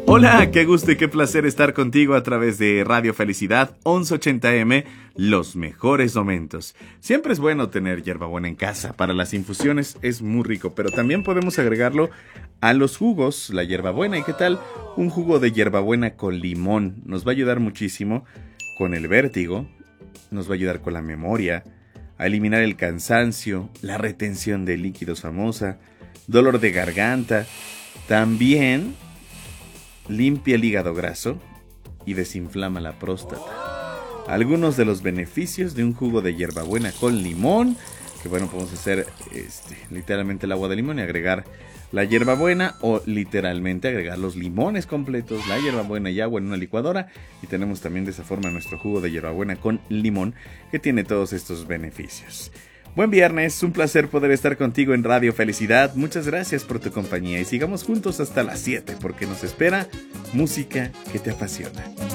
Hola, qué gusto y qué placer estar contigo a través de Radio Felicidad 1180M, los mejores momentos. Siempre es bueno tener hierbabuena en casa, para las infusiones es muy rico, pero también podemos agregarlo a los jugos, la hierbabuena. ¿Y qué tal? Un jugo de hierbabuena con limón nos va a ayudar muchísimo con el vértigo, nos va a ayudar con la memoria, a eliminar el cansancio, la retención de líquidos famosa, dolor de garganta, también limpia el hígado graso y desinflama la próstata. Algunos de los beneficios de un jugo de hierbabuena con limón, que bueno, podemos hacer literalmente el agua de limón y agregar la hierbabuena, o literalmente agregar los limones completos, la hierbabuena y agua en una licuadora, y tenemos también de esa forma nuestro jugo de hierbabuena con limón, que tiene todos estos beneficios. Buen viernes, un placer poder estar contigo en Radio Felicidad. Muchas gracias por tu compañía y sigamos juntos hasta las 7 porque nos espera música que te apasiona.